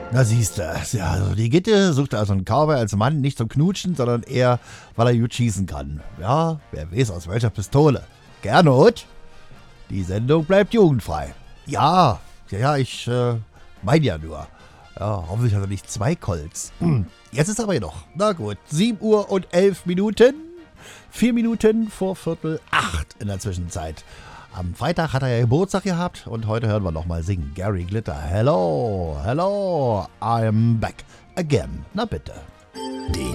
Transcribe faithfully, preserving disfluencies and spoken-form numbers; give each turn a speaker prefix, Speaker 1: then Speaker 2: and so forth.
Speaker 1: Na siehst du, ja, also die Gitte sucht also einen Cowboy als Mann nicht zum Knutschen, sondern eher, weil er gut schießen kann. Ja, wer weiß aus welcher Pistole. Gernot, die Sendung bleibt jugendfrei. Ja, ja, ja, ich äh, meine ja nur. Ja, hoffentlich hat er nicht zwei Colts. Hm, jetzt ist aber jedoch, na gut, sieben Uhr und elf Minuten. Vier Minuten vor Viertel acht in der Zwischenzeit. Am Freitag hat er ja Geburtstag gehabt und heute hören wir nochmal singen. Gary Glitter, hello, hello, I'm back again. Na bitte.
Speaker 2: Den